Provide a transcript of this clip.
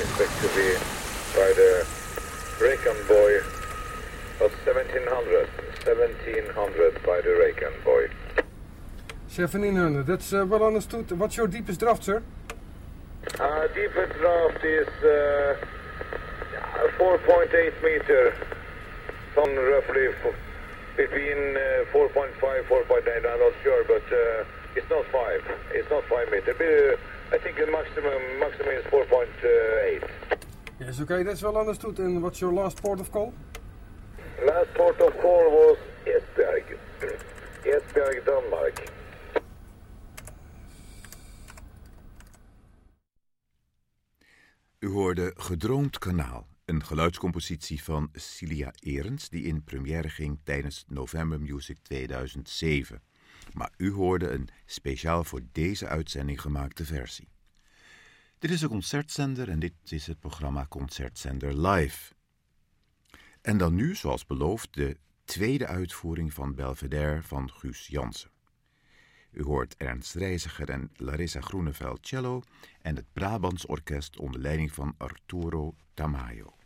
expect to be by the Raycon Boy at 1700. 1700 by the Raycon Boy. 1700, that's well understood. What's your deepest draft, sir? Deepest draft is 4.8 meter. Some roughly between 4.5, 4.8, I'm not sure, but it's not 5. It's not 5 meter. I think the maximum is 4.8. Yes, okay, that's well understood. And what's your last port of call? Last port of call was Esbjerg. Esbjerg, Denmark. U hoorde Gedroomd Kanaal, een geluidscompositie van Cilia Erens die in première ging tijdens November Music 2007. Maar u hoorde een speciaal voor deze uitzending gemaakte versie. Dit is een concertzender en dit is het programma Concertzender Live. En dan nu, zoals beloofd, de tweede uitvoering van Belvedere van Guus Jansen. U hoort Ernst Reiziger en Larissa Groeneveld cello en het Brabants Orkest onder leiding van Arturo Tamayo.